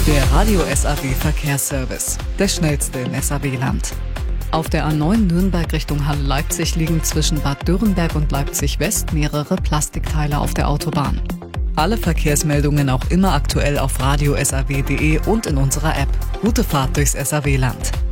Der Radio SAW Verkehrsservice, der schnellste im SAW-Land. Auf der A9 Nürnberg Richtung Halle-Leipzig liegen zwischen Bad Dürrenberg und Leipzig West mehrere Plastikteile auf der Autobahn. Alle Verkehrsmeldungen auch immer aktuell auf radiosaw.de und in unserer App. Gute Fahrt durchs SAW-Land.